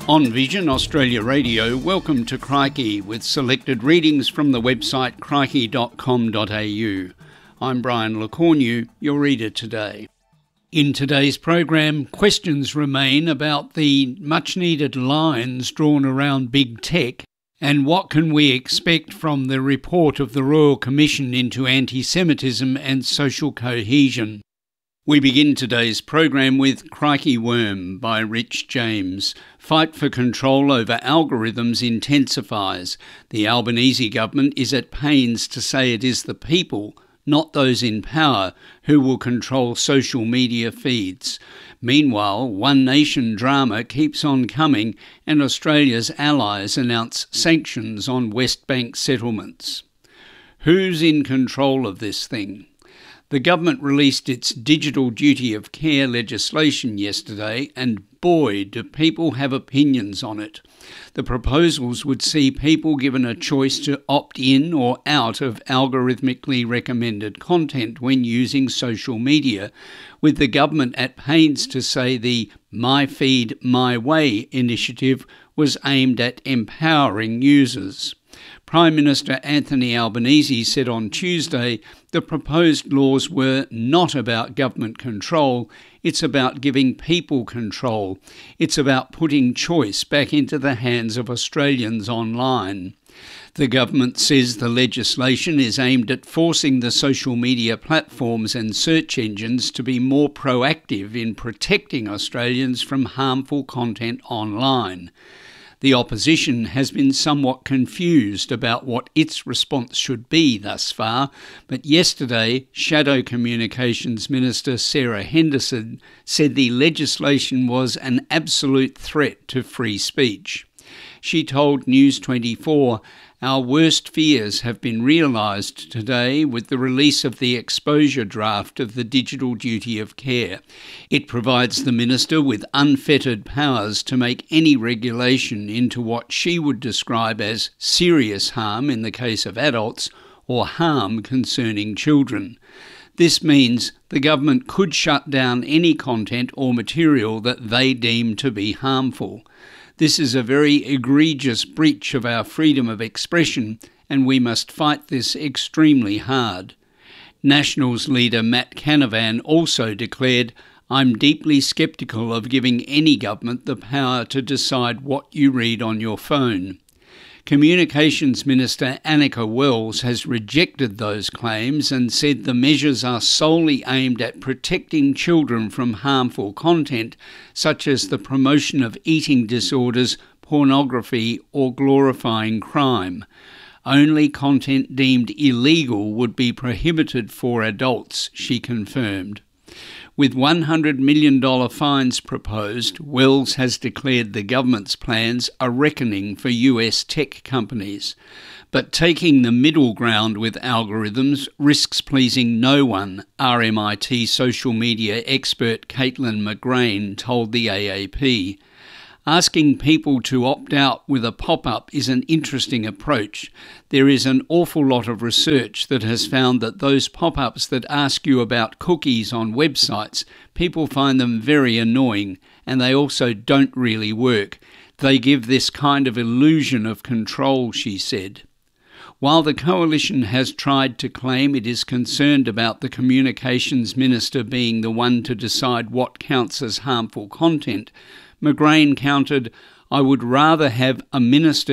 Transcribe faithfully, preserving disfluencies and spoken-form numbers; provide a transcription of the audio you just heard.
On Vision Australia Radio, welcome to Crikey with selected readings from the website crikey dot com dot a u. I'm Brian LeCornu, your reader today. In today's program, questions remain about the much-needed lines drawn around big tech and what can we expect from the report of the Royal Commission into Anti-Semitism and Social Cohesion. We begin today's program with Crikey Worm by Rich James. Fight for control over algorithms intensifies. The Albanese government is at pains to say it is the people, not those in power, who will control social media feeds. Meanwhile, One Nation drama keeps on coming and Australia's allies announce sanctions on West Bank settlements. Who's in control of this thing? The government released its digital duty of care legislation yesterday, and boy, do people have opinions on it. The proposals would see people given a choice to opt in or out of algorithmically recommended content when using social media, with the government at pains to say the My Feed, My Way initiative was aimed at empowering users. Prime Minister Anthony Albanese said on Tuesday the proposed laws were not about government control, it's about giving people control. It's about putting choice back into the hands of Australians online. The government says the legislation is aimed at forcing the social media platforms and search engines to be more proactive in protecting Australians from harmful content online. The opposition has been somewhat confused about what its response should be thus far, but yesterday Shadow Communications Minister Sarah Henderson said the legislation was an absolute threat to free speech. She told News twenty-four, "Our worst fears have been realised today with the release of the exposure draft of the Digital Duty of Care. It provides the Minister with unfettered powers to make any regulation into what she would describe as serious harm in the case of adults or harm concerning children. This means the government could shut down any content or material that they deem to be harmful. This is a very egregious breach of our freedom of expression, and we must fight this extremely hard." Nationals leader Matt Canavan also declared, "I'm deeply sceptical of giving any government the power to decide what you read on your phone." Communications Minister Annika Wells has rejected those claims and said the measures are solely aimed at protecting children from harmful content, such as the promotion of eating disorders, pornography, or glorifying crime. Only content deemed illegal would be prohibited for adults, she confirmed. With one hundred million dollars fines proposed, Wells has declared the government's plans a reckoning for U S tech companies. But taking the middle ground with algorithms risks pleasing no one, R M I T social media expert Caitlin McGrain told the A A P. Asking people to opt out with a pop-up is an interesting approach. There is an awful lot of research that has found that those pop-ups that ask you about cookies on websites, people find them very annoying, and they also don't really work. They give this kind of illusion of control, she said. While the coalition has tried to claim it is concerned about the communications minister being the one to decide what counts as harmful content, McGrain countered, "I would rather have a minister